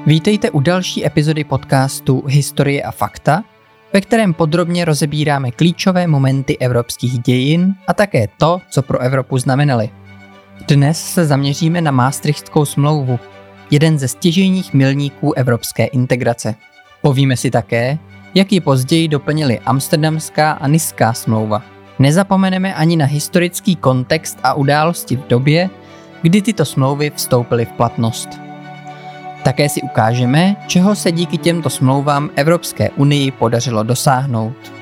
Vítejte u další epizody podcastu Historie a fakta, ve kterém podrobně rozebíráme klíčové momenty evropských dějin a také to, co pro Evropu znamenaly. Dnes se zaměříme na Maastrichtskou smlouvu, jeden ze stěžejních milníků evropské integrace. Povíme si také, jak ji později doplnily Amsterdamská a Nická smlouva. Nezapomeneme ani na historický kontext a události v době, kdy tyto smlouvy vstoupily v platnost. Také si ukážeme, čeho se díky těmto smlouvám Evropské unii podařilo dosáhnout.